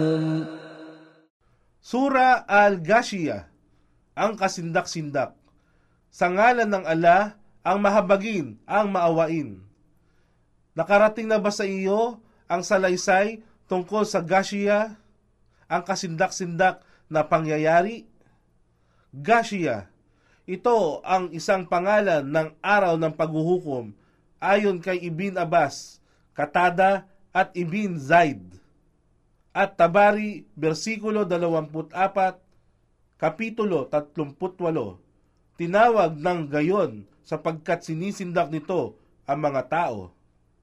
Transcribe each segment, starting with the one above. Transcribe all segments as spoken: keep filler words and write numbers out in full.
Sura Al-Ghashiyah, ang kasindak-sindak. Sa ngalan ng ala, ang mahabagin, ang maawain. Nakarating na ba sa iyo ang salaysay tungkol sa Ghashiyah, ang kasindak-sindak na pangyayari? Ghashiyah, ito ang isang pangalan ng araw ng paghuhukom ayon kay Ibn Abbas, Qatada at Ibn Zaid. At Tabari, versikulo dalawampu't apat, kapitulo tatlumpu't walo, tinawag ng gayon sapagkat sinisindak nito ang mga tao.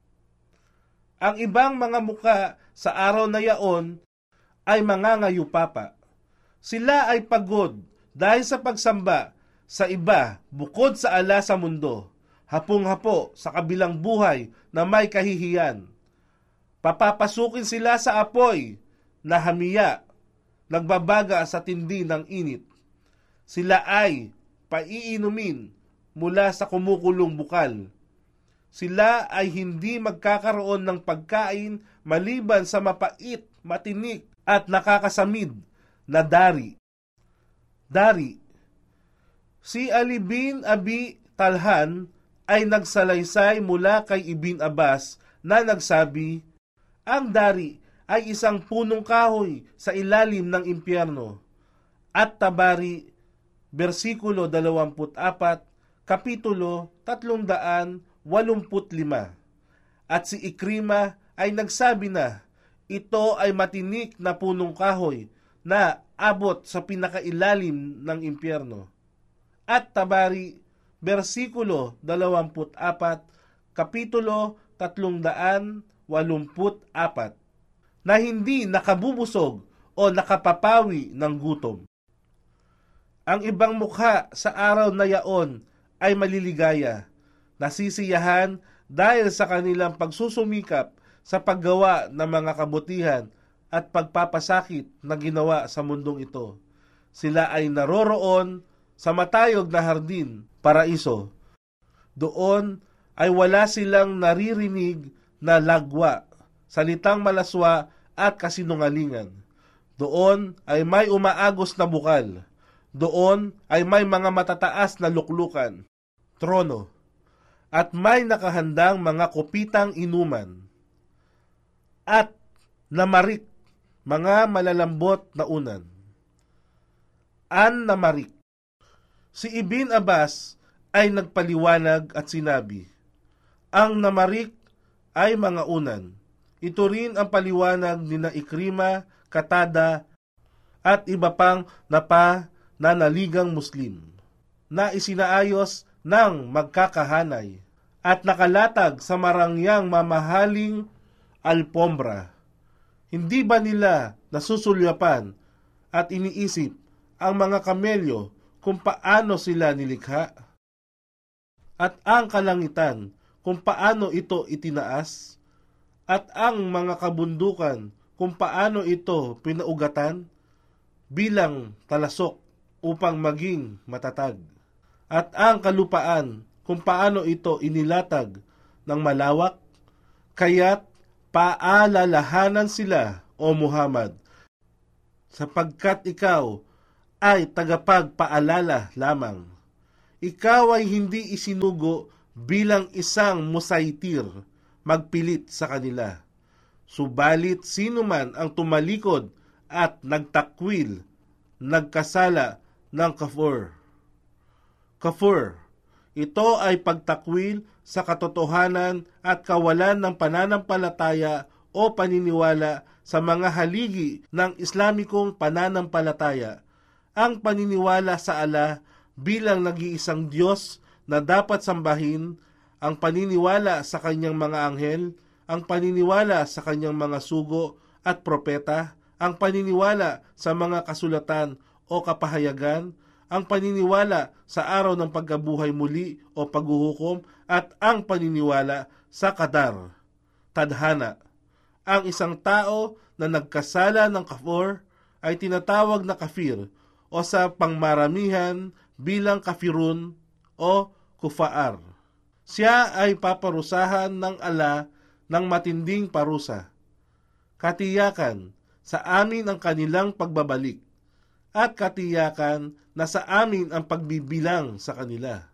Ang ibang mga muka sa araw na yaon ay mangangayupapa. Sila ay pagod dahil sa pagsamba sa iba bukod sa ala sa mundo, hapong-hapo sa kabilang buhay na may kahihiyan. Papapasukin sila sa apoy na hamiya, nagbabaga sa tindi ng init. Sila ay paiinumin mula sa kumukulong bukal. Sila ay hindi magkakaroon ng pagkain maliban sa mapait, matinik at nakakasamid na dari. Dari. Si Ali bin Abi Talhan ay nagsalaysay mula kay Ibn Abbas na nagsabi, ang dari ay isang punong kahoy sa ilalim ng impyerno. At Tabari, versikulo dalawamput apat, kapitulo tatlong daan walumput lima. At si Ikrima ay nagsabi na, ito ay matinik na punong kahoy na abot sa pinakailalim ng impyerno. At Tabari, versikulo dalawamput apat, kapitulo tatlong daan walumput apat, na hindi nakabubusog o nakapapawi ng gutom. Ang ibang mukha sa araw na yaon ay maliligaya, nasisiyahan dahil sa kanilang pagsusumikap sa paggawa ng mga kabutihan at pagpapasakit na ginawa sa mundong ito. Sila ay naroroon sa matayog na hardin, paraiso. Doon ay wala silang naririnig na lagwa, salitang malaswa at kasinungalingan. Doon ay may umaagos na bukal. Doon ay may mga matataas na luklukan, trono, at may nakahandang mga kopitang inuman. At namarik, mga malalambot na unan. An namarik. Si Ibn Abbas ay nagpaliwanag at sinabi, ang namarik ay mga unan. Ito rin ang paliwanag ni na Ikrima, Qatada, at iba pang napananaligang Muslim na isinaayos ng magkakahanay at nakalatag sa marangyang mamahaling alpombra. Hindi ba nila nasusulyapan at iniisip ang mga kamelyo kung paano sila nilikha? At ang kalangitan kung paano ito itinaas, at ang mga kabundukan kung paano ito pinaugatan bilang talasok upang maging matatag, at ang kalupaan kung paano ito inilatag ng malawak, kaya't paalalahanan sila, O Muhammad, sapagkat ikaw ay tagapagpaalala lamang. Ikaw ay hindi isinugo bilang isang musaitir, magpilit sa kanila. Subalit sino man ang tumalikod at nagtakwil, nagkasala ng kafur. Kafur, ito ay pagtakwil sa katotohanan at kawalan ng pananampalataya o paniniwala sa mga haligi ng Islamikong pananampalataya. Ang paniniwala sa Allah bilang nag-iisang Diyos na dapat sambahin, ang paniniwala sa kanyang mga anghel, ang paniniwala sa kanyang mga sugo at propeta, ang paniniwala sa mga kasulatan o kapahayagan, ang paniniwala sa araw ng pagkabuhay muli o paghuhukom, at ang paniniwala sa qadar, tadhana. Ang isang tao na nagkasala ng kafur ay tinatawag na kafir o sa pangmaramihan bilang kafirun o kufaar. Siya ay paparusahan ng Allah ng matinding parusa. Katiyakan, sa amin ang kanilang pagbabalik at katiyakan na sa amin ang pagbibilang sa kanila.